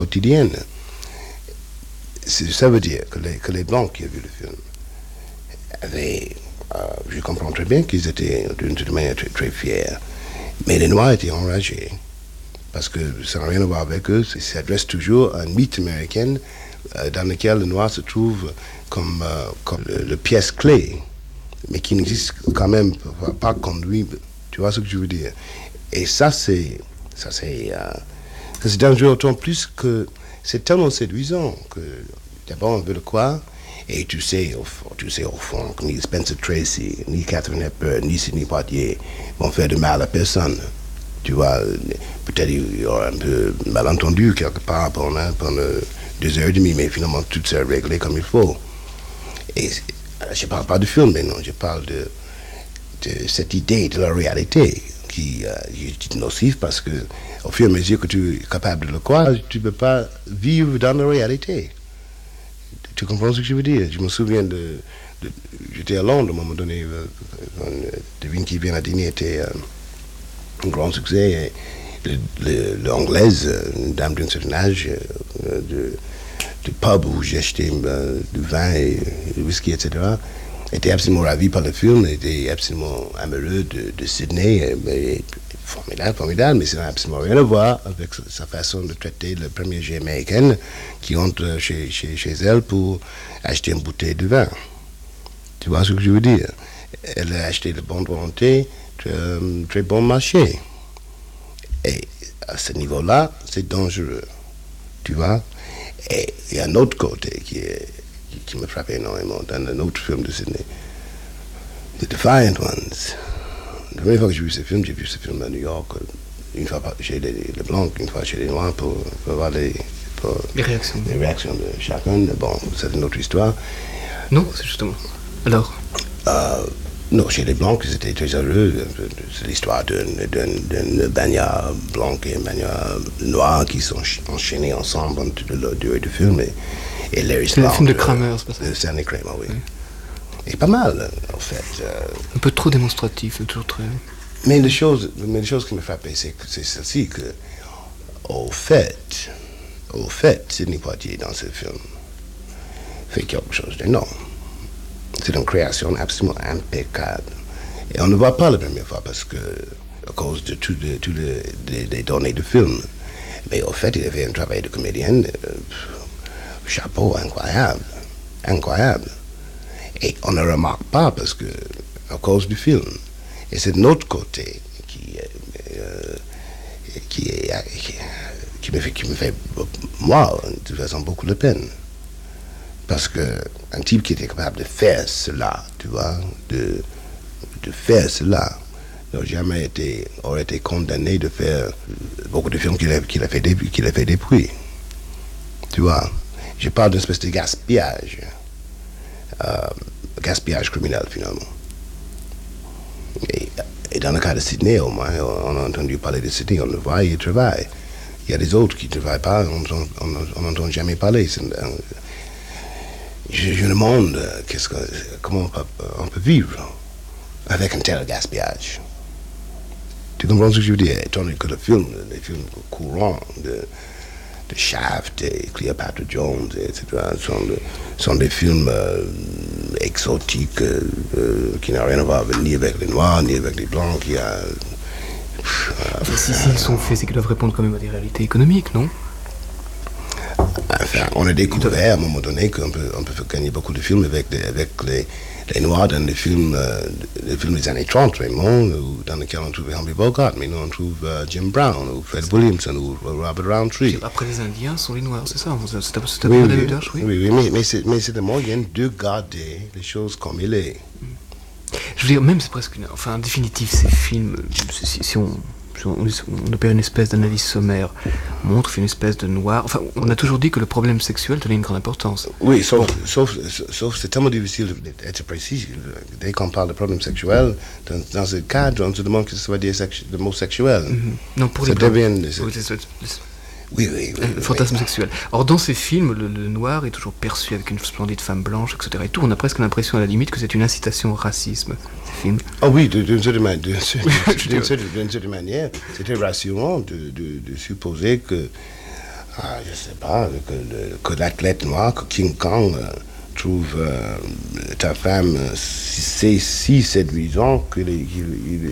quotidienne. Ça veut dire que les Blancs qui ont vu le film avaient, je comprends très bien qu'ils étaient d'une certaine manière très, très fiers, mais les Noirs étaient enragés, parce que ça n'a rien à voir avec eux, ça s'adresse toujours à un mythe américain dans lequel le Noir se trouve comme le pièce clé, mais qui n'existe quand même pas comme lui. Tu vois ce que je veux dire? Et ça c'est dangereux, d'autant plus que c'est tellement séduisant que d'abord on veut le croire, et tu sais au fond que ni Spencer Tracy, ni Catherine Hepburn, ni Sidney Poitier vont faire de mal à personne. Tu vois, peut-être il y aura un peu malentendu quelque part pendant 2h30, mais finalement tout s'est réglé comme il faut. Et je ne parle pas du film, mais non, je parle de cette idée de la réalité qui est nocive, parce que au fur et à mesure que tu es capable de le croire, tu ne peux pas vivre dans la réalité. Tu comprends ce que je veux dire? Je me souviens j'étais à Londres à un moment donné, Devine qui vient à dîner était un grand succès. L'anglaise, une dame d'un certain âge, du pub où j'ai acheté du vin et du whisky, etc., était absolument ravi par le film, était absolument amoureux de Sydney, mais formidable, mais ça n'a absolument rien à voir avec sa façon de traiter le premier jet américain qui entre chez elle pour acheter une bouteille de vin. Tu vois ce que je veux dire? Elle a acheté de bonne volonté, très bon marché. Et à ce niveau-là, c'est dangereux. Tu vois? Et il y a un autre côté qui me frappait énormément dans un autre film de Sydney, The Defiant Ones. La première fois que j'ai vu ce film à New York, une fois chez les Blancs, une fois chez les Noirs, pour voir les réactions de chacun. Bon, c'est une autre histoire. Non, c'est justement. Alors non, chez les Blancs, ils étaient très heureux. C'est l'histoire d'un bagnard blanc et un bagnard noir qui sont enchaînés ensemble pendant toute la durée du film. Et Larry c'est le film de Kramer, c'est pas ça? Stanley Kramer, oui. Et pas mal, en fait. Un peu trop démonstratif, toujours très... Mais les choses qui me frappaient, c'est celle-ci que, au fait, Sidney Poitier, dans ce film, fait quelque chose d'énorme. C'est une création absolument impeccable. Et on ne voit pas la première fois parce que, à cause de toutes les données du film. Mais au fait, il avait un travail de comédien, chapeau, incroyable. Et on ne remarque pas parce que, à cause du film. Et c'est de notre côté qui me fait, moi, de toute façon, beaucoup de peine. Parce qu'un type qui était capable de faire cela, tu vois, de faire cela, n'aurait jamais aurait été condamné de faire beaucoup de films qu'il a fait depuis. Tu vois, je parle d'une espèce de gaspillage criminel finalement. Et dans le cas de Sydney, au moins, on a entendu parler de Sydney, on le voit, il travaille. Il y a des autres qui ne travaillent pas, on n'entend jamais parler. Je me demande comment on peut vivre avec un tel gaspillage. Tu comprends ce que je veux dire? Étant donné que les films courants de Shaft et Cleopatra Jones, etc., sont des films exotiques qui n'ont rien à voir ni avec les Noirs, ni avec les Blancs. Si ils sont faits, c'est qu'ils doivent répondre quand même à des réalités économiques, non? Enfin, on a découvert à un moment donné qu'on peut gagner beaucoup de films avec les Noirs dans les films des années 30, vraiment, dans lesquels on trouve Humphrey Bogart, mais nous on trouve Jim Brown, ou Fred Williamson, ou Robert Roundtree. Après les Indiens sont les Noirs, c'est ça? C'est à peu près l'héritage, oui. Oui, mais c'est le moyen de garder les choses comme il est. Je veux dire, même c'est presque... en définitive, ces films, si on opère une espèce d'analyse sommaire, montre une espèce de noir. Enfin, on a toujours dit que le problème sexuel tenait une grande importance. Oui, sauf c'est tellement difficile d'être précis. Dès qu'on parle de problème sexuel, dans ce cadre, on se demande que ce soit le mot sexuel. Non, pour ça les devient... Oui. Le fantasme sexuel. Or, dans ces films, le noir est toujours perçu avec une splendide femme blanche, etc. Et tout, on a presque l'impression, à la limite, que c'est une incitation au racisme, ces films. Ah oui, d'une certaine manière, c'était rassurant de supposer que Ah, je sais pas, que l'athlète noir, que King Kong trouve ta femme si séduisant qu'il